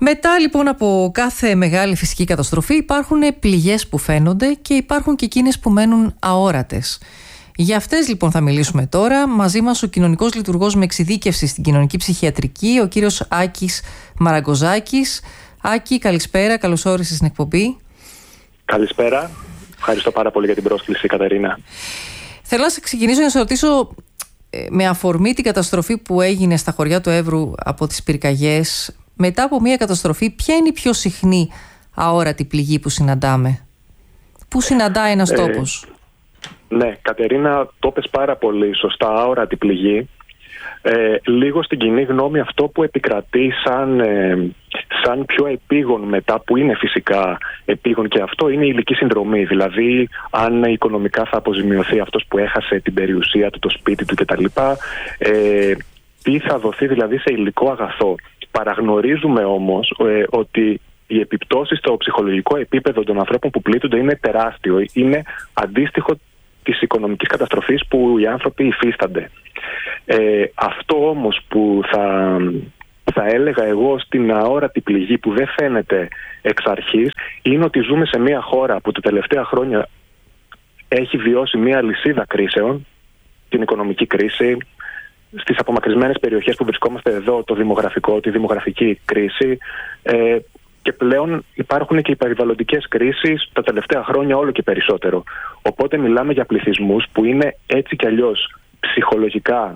Μετά λοιπόν από κάθε μεγάλη φυσική καταστροφή υπάρχουν πληγές που φαίνονται και υπάρχουν και εκείνες που μένουν αόρατες. Για αυτές λοιπόν θα μιλήσουμε τώρα. Μαζί μας ο κοινωνικός λειτουργός με εξειδίκευση στην κοινωνική ψυχιατρική, ο κύριος Άκης Μαραγκοζάκης. Άκη, καλησπέρα, καλώς όρισες στην εκπομπή. Καλησπέρα. Ευχαριστώ πάρα πολύ για την πρόσκληση, Κατερίνα. Θέλω να σε ξεκινήσω να σε ρωτήσω, με αφορμή την καταστροφή που έγινε στα χωριά του Εύρου από τις πυρκαγιές, μετά από μια καταστροφή, ποια είναι η πιο συχνή αόρατη πληγή που συναντάμε? Πού συναντά ένας τόπος? Ναι, Κατερίνα, το πες πάρα πολύ σωστά, αόρατη πληγή. Λίγο στην κοινή γνώμη αυτό που επικρατεί σαν πιο επίγον μετά, που είναι φυσικά επίγον και αυτό, είναι η υλική συνδρομή. Δηλαδή, αν οικονομικά θα αποζημιωθεί αυτός που έχασε την περιουσία του, το σπίτι του κτλ. Τι θα δοθεί δηλαδή σε υλικό αγαθό. Παραγνωρίζουμε όμως ότι οι επιπτώσεις στο ψυχολογικό επίπεδο των ανθρώπων που πλήττονται είναι τεράστιο. Είναι αντίστοιχο της οικονομικής καταστροφής που οι άνθρωποι υφίστανται. Αυτό όμως που θα έλεγα εγώ στην αόρατη πληγή, που δεν φαίνεται εξ αρχής, είναι ότι ζούμε σε μια χώρα που τα τελευταία χρόνια έχει βιώσει μια λυσίδα κρίσεων, την οικονομική κρίση, στις απομακρυσμένες περιοχές που βρισκόμαστε εδώ, τη δημογραφική κρίση, και πλέον υπάρχουν και οι περιβαλλοντικές κρίσεις τα τελευταία χρόνια όλο και περισσότερο. Οπότε μιλάμε για πληθυσμούς που είναι έτσι κι αλλιώς ψυχολογικά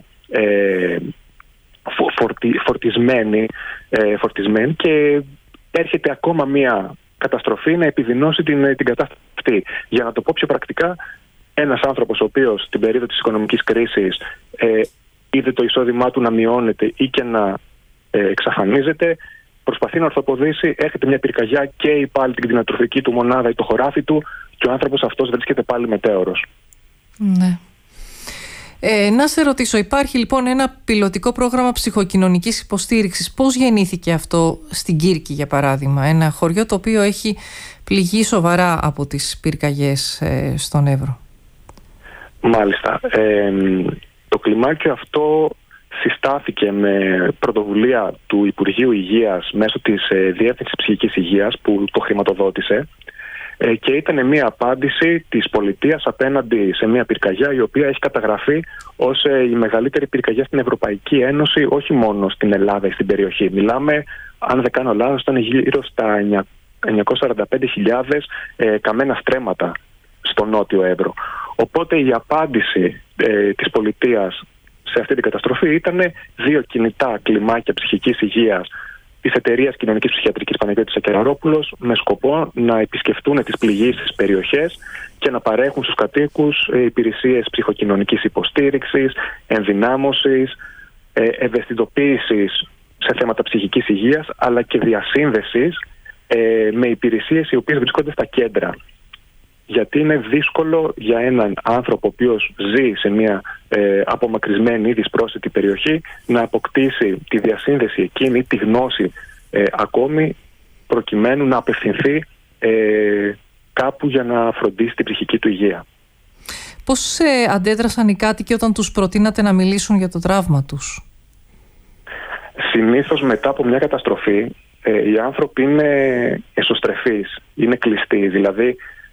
φορτισμένοι, και έρχεται ακόμα μία καταστροφή να επιδεινώσει την κατάσταση αυτή. Για να το πω πιο πρακτικά, ένας άνθρωπος ο οποίος στην περίοδο της οικονομικής κρίσης είδε το εισόδημά του να μειώνεται ή και να εξαφανίζεται, προσπαθεί να ορθοποδήσει, έρχεται μια πυρκαγιά και πάλι την κτηνοτροφική του μονάδα ή το χωράφι του, και ο άνθρωπος αυτός βρίσκεται πάλι μετέωρος. Ναι. Να σε ρωτήσω, υπάρχει λοιπόν ένα πιλωτικό πρόγραμμα ψυχοκοινωνικής υποστήριξης. Πώς γεννήθηκε αυτό στην Κύρκη, για παράδειγμα, ένα χωριό το οποίο έχει πληγεί σοβαρά από τις πυρκαγιές στον Εύρο? Μάλιστα. Το κλιμάκιο αυτό συστάθηκε με πρωτοβουλία του Υπουργείου Υγείας μέσω της Διεύθυνσης Ψυχικής Υγείας, που το χρηματοδότησε, και ήταν μια απάντηση της πολιτείας απέναντι σε μια πυρκαγιά η οποία έχει καταγραφεί ως η μεγαλύτερη πυρκαγιά στην Ευρωπαϊκή Ένωση, όχι μόνο στην Ελλάδα ή στην περιοχή. Μιλάμε, αν δεν κάνω λάθος, ήταν γύρω στα 945.000 καμένα στρέμματα στο νότιο Εύρο. Οπότε η απάντηση της πολιτείας σε αυτή την καταστροφή ήταν 2 κινητά κλιμάκια ψυχικής υγείας της Εταιρείας Κοινωνικής Ψυχιατρικής Παναγιώτης Ακεραρόπουλος, με σκοπό να επισκεφτούν τις πληγήσεις περιοχές και να παρέχουν στους κατοίκους υπηρεσίες ψυχοκοινωνικής υποστήριξης, ενδυνάμωσης, ευαισθητοποίησης σε θέματα ψυχικής υγείας, αλλά και διασύνδεσης με υπηρεσίες οι οποίες βρισκόνται στα κέντρα. Γιατί είναι δύσκολο για έναν άνθρωπο ο οποίος ζει σε μια απομακρυσμένη ή δυσπρόσιτη περιοχή να αποκτήσει τη διασύνδεση εκείνη, τη γνώση ακόμη, προκειμένου να απευθυνθεί κάπου για να φροντίσει την ψυχική του υγεία. Πώς αντέδρασαν οι κάτοικοι όταν τους προτείνατε να μιλήσουν για το τραύμα τους? Συνήθως μετά από μια καταστροφή οι άνθρωποι είναι εσωστρεφείς, είναι κλειστοί, δηλαδή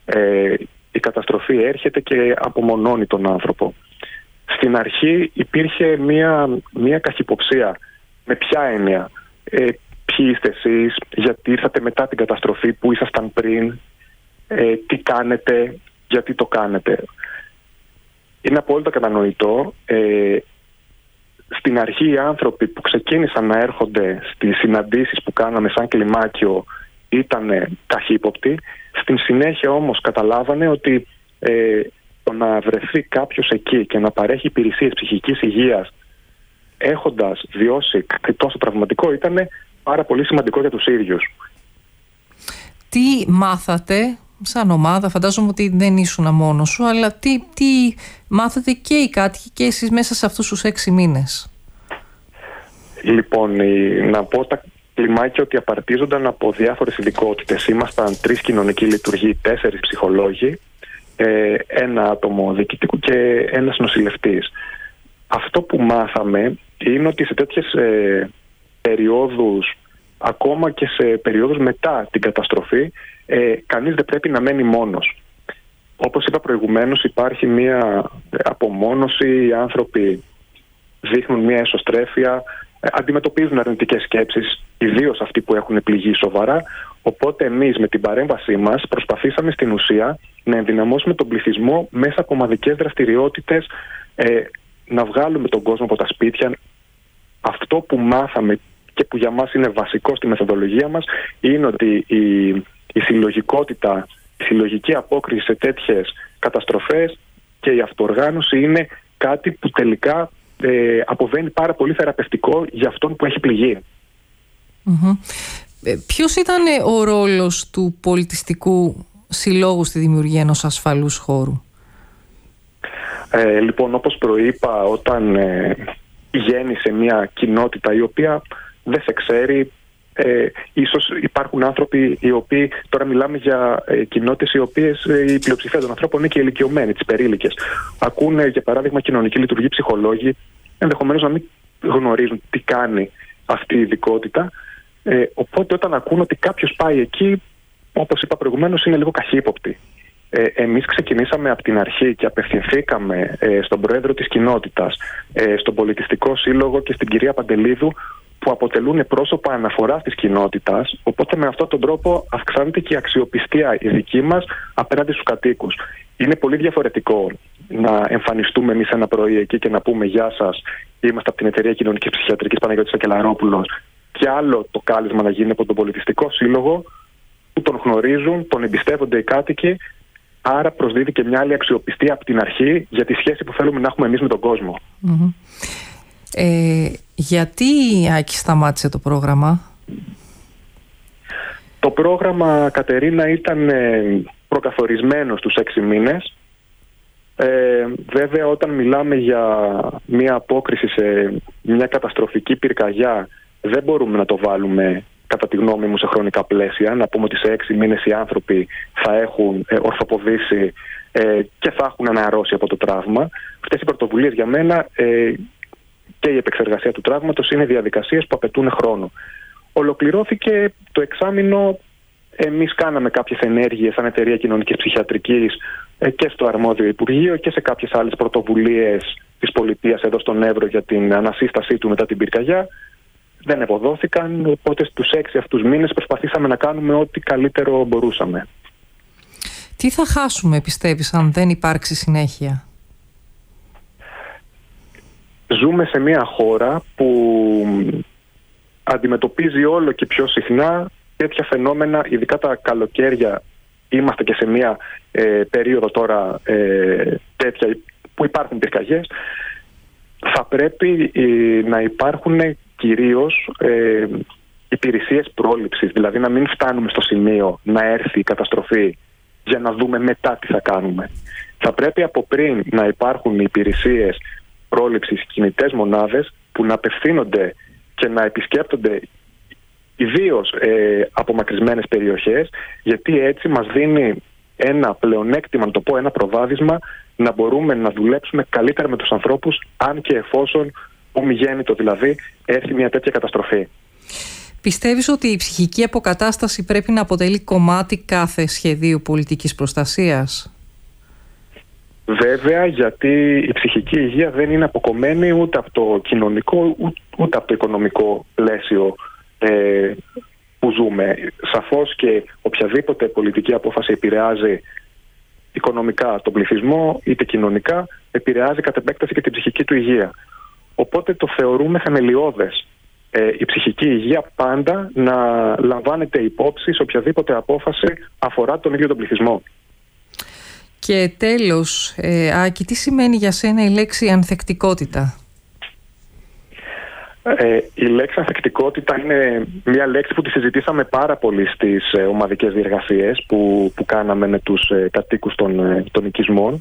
η καταστροφή έρχεται και απομονώνει τον άνθρωπο. Στην αρχή υπήρχε μια καχυποψία. Με ποια έννοια? Ποιοι είστε εσείς, γιατί ήρθατε μετά την καταστροφή, που ήσασταν πριν, τι κάνετε, γιατί το κάνετε? Είναι απόλυτα κατανοητό. Στην αρχή οι άνθρωποι που ξεκίνησαν να έρχονται στις συναντήσεις που κάναμε σαν κλιμάκιο ήταν καχύποπτοι. Στην συνέχεια όμως καταλάβανε ότι το να βρεθεί κάποιος εκεί και να παρέχει υπηρεσίες ψυχικής υγείας έχοντας βιώσει κάτι τόσο τραυματικό ήταν πάρα πολύ σημαντικό για τους ίδιους. Τι μάθατε σαν ομάδα? Φαντάζομαι ότι δεν ήσουν μόνος σου, αλλά τι μάθατε και οι κάτοικοι και εσείς μέσα σε αυτούς τους 6 μήνες? Λοιπόν, να πω τα κλιμάκια ότι απαρτίζονταν από διάφορες ειδικότητες. Ήμασταν 3 κοινωνικοί λειτουργοί, 4 ψυχολόγοι, 1 άτομο διοικητικού και 1 νοσηλευτής. Αυτό που μάθαμε είναι ότι σε τέτοιες περιόδους ακόμα και σε περίοδους μετά την καταστροφή, κανείς δεν πρέπει να μένει μόνος. Όπως είπα προηγουμένως, υπάρχει μια απομόνωση, οι άνθρωποι δείχνουν μια εσωστρέφεια, αντιμετωπίζουν αρνητικές σκέψεις, ιδίως αυτοί που έχουν πληγεί σοβαρά. Οπότε εμείς με την παρέμβασή μας προσπαθήσαμε στην ουσία να ενδυναμώσουμε τον πληθυσμό μέσα από ομαδικές δραστηριότητες, να βγάλουμε τον κόσμο από τα σπίτια. Αυτό που μάθαμε και που για μας είναι βασικό στη μεθοδολογία μας είναι ότι η συλλογικότητα, η συλλογική απόκριση σε τέτοιες καταστροφές και η αυτοοργάνωση είναι κάτι που τελικά αποβαίνει πάρα πολύ θεραπευτικό για αυτόν που έχει πληγεί. Ποιος ήταν ο ρόλος του πολιτιστικού συλλόγου στη δημιουργία ενός ασφαλούς χώρου? Λοιπόν, όπως προείπα, όταν γέννησε μια κοινότητα η οποία δεν σε ξέρει, ίσως υπάρχουν άνθρωποι οι οποίοι, τώρα μιλάμε για κοινότητες οι οποίες η πλειοψηφία των ανθρώπων είναι και ηλικιωμένοι, τις περίλικες. Ακούνε για παράδειγμα κοινωνική λειτουργία, ψυχολόγοι, ενδεχομένως να μην γνωρίζουν τι κάνει αυτή η ειδικότητα. Οπότε όταν ακούν ότι κάποιος πάει εκεί, όπως είπα προηγουμένως, είναι λίγο καχύποπτοι. Εμείς ξεκινήσαμε από την αρχή και απευθυνθήκαμε στον πρόεδρο της κοινότητας, στον Πολιτιστικό Σύλλογο και στην κυρία Παντελίδου, που αποτελούν πρόσωπα αναφοράς της κοινότητας. Οπότε με αυτόν τον τρόπο αυξάνεται και η αξιοπιστία η δική μας απέναντι στους κατοίκους. Είναι πολύ διαφορετικό να εμφανιστούμε εμείς ένα πρωί εκεί και να πούμε «Γεια σας, είμαστε από την Εταιρεία Κοινωνικής Ψυχιατρικής Παναγιώτης Ακελαρόπουλος», και άλλο το κάλεσμα να γίνει από τον Πολιτιστικό Σύλλογο, που τον γνωρίζουν, τον εμπιστεύονται οι κάτοικοι. Άρα προσδίδει και μια άλλη αξιοπιστία από την αρχή για τη σχέση που θέλουμε να έχουμε εμείς με τον κόσμο. Γιατί Άκη σταμάτησε το πρόγραμμα? Το πρόγραμμα, Κατερίνα, ήταν προκαθορισμένο στους 6 μήνες. Βέβαια, όταν μιλάμε για μια απόκριση σε μια καταστροφική πυρκαγιά, δεν μπορούμε να το βάλουμε, κατά τη γνώμη μου, σε χρονικά πλαίσια. Να πούμε ότι σε 6 μήνες οι άνθρωποι θα έχουν ορθοποδήσει και θα έχουν αναρρώσει από το τραύμα. Αυτές οι πρωτοβουλίες για μένα και η επεξεργασία του τραύματος είναι διαδικασίες που απαιτούν χρόνο. Ολοκληρώθηκε το εξάμηνο. Εμείς κάναμε κάποιες ενέργειες σαν Εταιρεία Κοινωνικής Ψυχιατρικής και στο αρμόδιο Υπουργείο και σε κάποιες άλλες πρωτοβουλίες της πολιτείας εδώ στον Εύρο για την ανασύστασή του μετά την πυρκαγιά. Δεν ευωδόθηκαν, οπότε στους 6 αυτούς μήνες προσπαθήσαμε να κάνουμε ό,τι καλύτερο μπορούσαμε. Τι θα χάσουμε, πιστεύεις, αν δεν υπάρξει συνέχεια? Ζούμε σε μια χώρα που αντιμετωπίζει όλο και πιο συχνά τέτοια φαινόμενα, ειδικά τα καλοκαίρια. Είμαστε και σε μια περίοδο τώρα τέτοια που υπάρχουν πυρκαγιές. Θα πρέπει να υπάρχουν κυρίως υπηρεσίες πρόληψης, δηλαδή να μην φτάνουμε στο σημείο να έρθει η καταστροφή για να δούμε μετά τι θα κάνουμε. Θα πρέπει από πριν να υπάρχουν υπηρεσίες πρόληψης, κινητές μονάδες που να απευθύνονται και να επισκέπτονται ιδίως απομακρυσμένες περιοχές, γιατί έτσι μας δίνει ένα πλεονέκτημα, να το πω, ένα προβάδισμα, να μπορούμε να δουλέψουμε καλύτερα με τους ανθρώπους, αν και εφόσον ομιγέννητο δηλαδή έρθει μια τέτοια καταστροφή. Πιστεύεις ότι η ψυχική αποκατάσταση πρέπει να αποτελεί κομμάτι κάθε σχεδίου πολιτικής προστασίας? Βέβαια, γιατί η ψυχική υγεία δεν είναι αποκομμένη ούτε από το κοινωνικό ούτε από το οικονομικό πλαίσιο που ζούμε. Σαφώς και οποιαδήποτε πολιτική απόφαση επηρεάζει οικονομικά τον πληθυσμό είτε κοινωνικά, επηρεάζει κατ' επέκταση και την ψυχική του υγεία. Οπότε το θεωρούμε θεμελιώδες η ψυχική υγεία πάντα να λαμβάνεται υπόψη σε οποιαδήποτε απόφαση αφορά τον ίδιο τον πληθυσμό. Και τέλος, Άκη, τι σημαίνει για σένα η λέξη ανθεκτικότητα? Η λέξη ανθεκτικότητα είναι μια λέξη που τη συζητήσαμε πάρα πολύ στις ομαδικές διεργασίες που κάναμε με τους κατοίκους των οικισμών.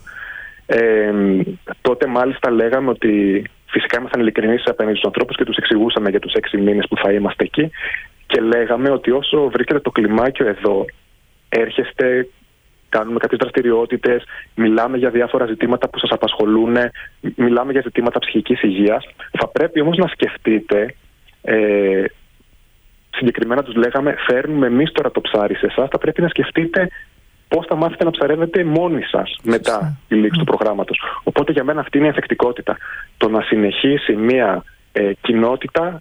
Τότε μάλιστα λέγαμε ότι φυσικά ήμασταν ειλικρινείς απέναντι στους ανθρώπους και τους εξηγούσαμε για τους 6 μήνες που θα είμαστε εκεί, και λέγαμε ότι όσο βρίσκεται το κλιμάκιο εδώ, έρχεστε, κάνουμε κάποιες δραστηριότητες, μιλάμε για διάφορα ζητήματα που σας απασχολούν, μιλάμε για ζητήματα ψυχικής υγείας. Θα πρέπει όμως να σκεφτείτε συγκεκριμένα συγκεκριμένα τους λέγαμε, φέρνουμε εμείς τώρα το ψάρι σε εσάς, θα πρέπει να σκεφτείτε πώς θα μάθετε να ψαρεύετε μόνοι σας μετά τη λήξη του προγράμματος. Οπότε για μένα αυτή είναι η ανθεκτικότητα. Το να συνεχίσει μια κοινότητα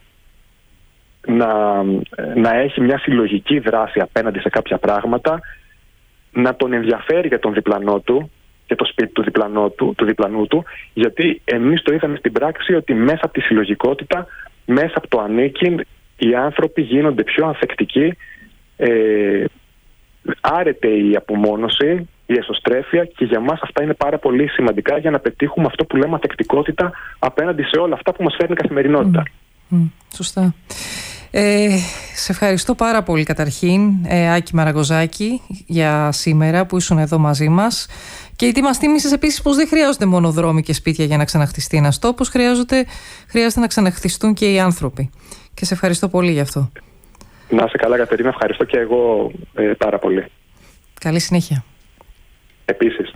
να έχει μια συλλογική δράση απέναντι σε κάποια πράγματα, να τον ενδιαφέρει για τον διπλανό του και το σπίτι του διπλανού του, γιατί εμείς το είδαμε στην πράξη ότι μέσα από τη συλλογικότητα, μέσα από το ανήκειν, οι άνθρωποι γίνονται πιο ανθεκτικοί, άρεται η απομόνωση, η εσωστρέφεια, και για μας αυτά είναι πάρα πολύ σημαντικά για να πετύχουμε αυτό που λέμε ανθεκτικότητα απέναντι σε όλα αυτά που μας φέρνει καθημερινότητα. Σωστά. Σε ευχαριστώ πάρα πολύ καταρχήν, Άκη Μαραγκοζάκη, για σήμερα που ήσουν εδώ μαζί μας, και γιατί μας θύμισες επίσης πως δεν χρειάζονται μόνο δρόμοι και σπίτια για να ξαναχτιστεί ένας τόπος, χρειάζεται να ξαναχτιστούν και οι άνθρωποι, και σε ευχαριστώ πολύ γι' αυτό. Να είσαι καλά, Κατερίνα, ευχαριστώ και εγώ πάρα πολύ. Καλή συνέχεια. Επίσης.